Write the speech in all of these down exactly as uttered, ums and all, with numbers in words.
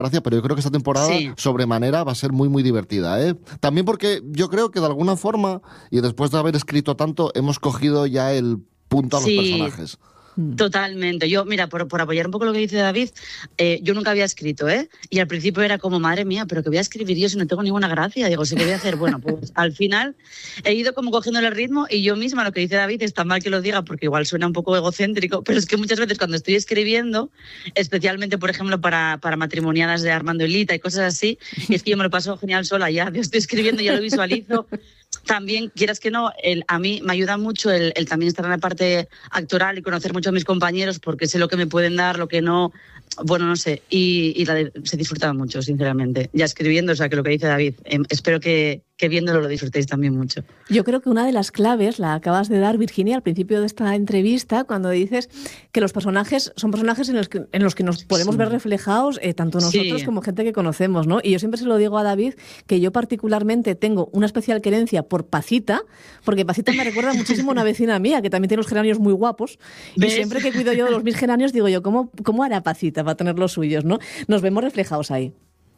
gracia, pero yo creo que esta temporada sí. sobremanera va a ser muy, muy divertida, ¿eh? También porque yo creo que de alguna forma, y después de haber escrito tanto, hemos cogido ya el punto a sí. los personajes. Totalmente. Yo, mira, por, por apoyar un poco lo que dice David, eh, yo nunca había escrito, ¿eh? Y al principio era como, madre mía, ¿pero qué voy a escribir yo si no tengo ninguna gracia? Digo, ¿sí qué voy a hacer? Bueno, pues al final he ido como cogiendo el ritmo y yo misma, lo que dice David, está mal que lo diga porque igual suena un poco egocéntrico, pero es que muchas veces cuando estoy escribiendo, especialmente, por ejemplo, para, para matrimoniadas de Armando y Lita y cosas así, y es que yo me lo paso genial sola ya, yo estoy escribiendo, ya lo visualizo. También, quieras que no, el, a mí me ayuda mucho el, el también estar en la parte actoral y conocer mucho a mis compañeros porque sé lo que me pueden dar, lo que no, bueno, no sé, y, y la de, se disfruta mucho, sinceramente, ya escribiendo, o sea, que lo que dice David, eh, espero que, que viéndolo lo disfrutéis también mucho. Yo creo que una de las claves la acabas de dar, Virginia, al principio de esta entrevista, cuando dices que los personajes son personajes en los que, en los que nos podemos sí. ver reflejados, eh, tanto nosotros sí. como gente que conocemos, ¿no? Y yo siempre se lo digo a David, que yo particularmente tengo una especial querencia por Pacita, porque Pacita me recuerda muchísimo a una vecina mía, que también tiene unos geranios muy guapos, ¿ves? Y siempre que cuido yo de los mis geranios, digo yo, ¿cómo, cómo hará Pacita para tener los suyos, ¿no? Nos vemos reflejados ahí.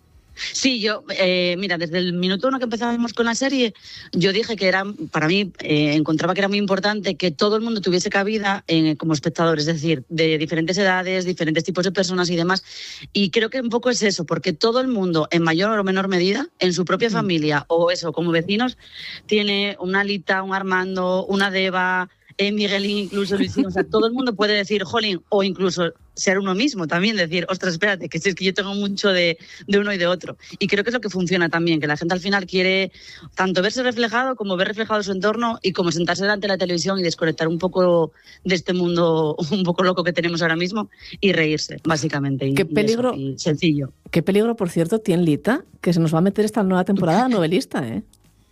Sí, yo, eh, mira, desde el minuto uno que empezábamos con la serie, yo dije que era, para mí, eh, encontraba que era muy importante que todo el mundo tuviese cabida eh, como espectador, es decir, de diferentes edades, diferentes tipos de personas y demás. Y creo que un poco es eso, porque todo el mundo, en mayor o menor medida, en su propia familia o eso, como vecinos, tiene una Lita, un Armando, una Deva, eh, Miguelín, incluso Luisín, o sea, todo el mundo puede decir, jolín, o incluso ser uno mismo también, decir, ostras, espérate, que si es que yo tengo mucho de, de uno y de otro. Y creo que es lo que funciona también, que la gente al final quiere tanto verse reflejado como ver reflejado su entorno y como sentarse delante de la televisión y desconectar un poco de este mundo un poco loco que tenemos ahora mismo y reírse, básicamente. Y, qué peligro, y, eso, y sencillo. Qué peligro, por cierto, tiene Lita, que se nos va a meter esta nueva temporada novelista, ¿eh?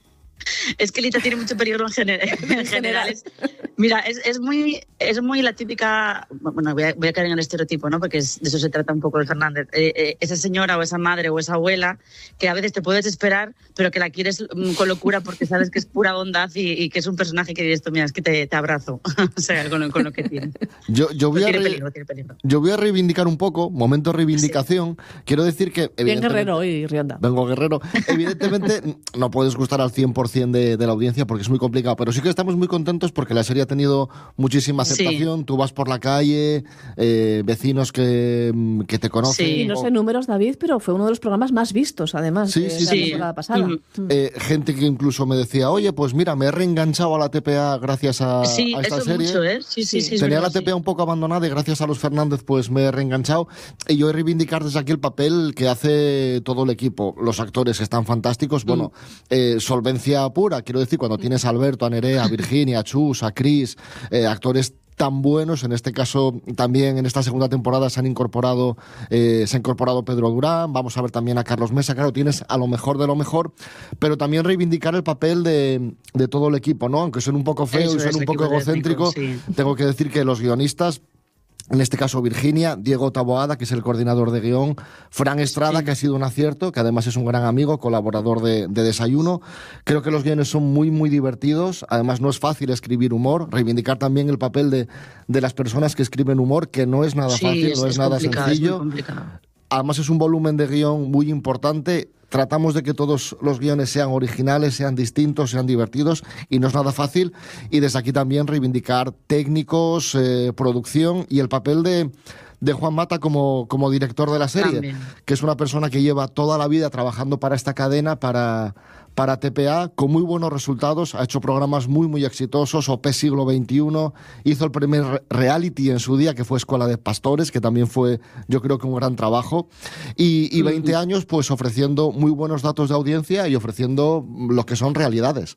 Es que Lita tiene mucho peligro en, gener en general. Es, mira, es, es, muy, es muy la típica... Bueno, voy a, voy a caer en el estereotipo, ¿no? Porque es, de eso se trata un poco el Fernández. Eh, eh, esa señora o esa madre o esa abuela que a veces te puedes esperar, pero que la quieres con locura porque sabes que es pura bondad y, y que es un personaje que dices tú, mira, es que te, te abrazo. O sea, con lo, con lo que tiene. Yo, yo, voy tiene a peligro, tiene peligro. yo voy a reivindicar un poco, momento de reivindicación. Sí. Quiero decir que... Bien guerrero hoy, Rionda. Vengo guerrero. Evidentemente no puedes gustar al cien por ciento De, de la audiencia porque es muy complicado, pero sí que estamos muy contentos porque la serie ha tenido muchísima aceptación. Sí. Tú vas por la calle, eh, vecinos que, que te conocen. Sí, no sé números, David, pero fue uno de los programas más vistos, además, sí, de sí, la sí. temporada pasada. Mm. Eh, gente que incluso me decía, oye, pues mira, me he reenganchado a la T P A gracias a, sí, a esta eso serie. Mucho, ¿eh? Sí, sí, sí, Tenía verdad, la T P A sí. un poco abandonada y gracias a los Fernández pues me he reenganchado. Y yo he reivindicar desde aquí el papel que hace todo el equipo. Los actores están fantásticos. Mm. Bueno, eh, solvencia pura, quiero decir, cuando tienes a Alberto, a Nerea, a Virginia, a Chus, a Chris, eh, actores tan buenos. En este caso también en esta segunda temporada se han incorporado eh, se ha incorporado Pedro Durán, vamos a ver también a Carlos Mesa. Claro, tienes a lo mejor de lo mejor, pero también reivindicar el papel de, de todo el equipo, ¿no? Aunque son un poco feos y son un poco egocéntricos, sí. Tengo que decir que los guionistas, en este caso Virginia, Diego Taboada, que es el coordinador de guión, Fran Estrada, sí. que ha sido un acierto, que además es un gran amigo, colaborador de, de Desayuno. Creo que los guiones son muy, muy divertidos. Además no es fácil escribir humor. Reivindicar también el papel de, de las personas que escriben humor, que no es nada sí, fácil, es, no es, es nada sencillo. Es Además es un volumen de guión muy importante. Tratamos de que todos los guiones sean originales, sean distintos, sean divertidos, y no es nada fácil. Y desde aquí también reivindicar técnicos, eh, producción y el papel de, de Juan Mata como, como director de la serie, también. Que es una persona que lleva toda la vida trabajando para esta cadena, para... para T P A, con muy buenos resultados. Ha hecho programas muy, muy exitosos. O P Siglo veintiuno, hizo el primer reality en su día, que fue Escuela de Pastores, que también fue, yo creo que un gran trabajo. Y, y veinte años, pues ofreciendo muy buenos datos de audiencia y ofreciendo lo que son realidades.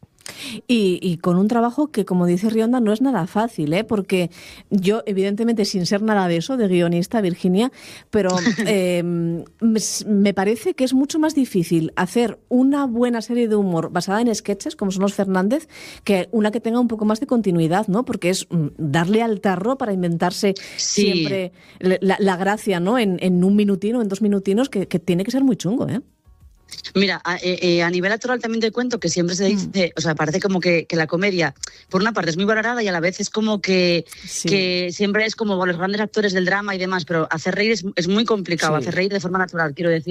Y, y con un trabajo que, como dice Rionda, no es nada fácil, ¿eh? Porque yo, evidentemente, sin ser nada de eso, de guionista, Virginia, pero eh, me parece que es mucho más difícil hacer una buena serie de humor basada en sketches, como son los Fernández, que una que tenga un poco más de continuidad, ¿no? Porque es darle al tarro para inventarse sí. siempre la, la gracia, ¿no? En, en un minutino, en dos minutinos, que, que tiene que ser muy chungo, ¿eh? Mira, a, eh, a nivel actoral también te cuento que siempre se dice, mm. o sea, parece como que, que la comedia, por una parte, es muy valorada y a la vez es como que, sí. que siempre es como los grandes actores del drama y demás, pero hacer reír es, es muy complicado, sí. hacer reír de forma natural, quiero decir.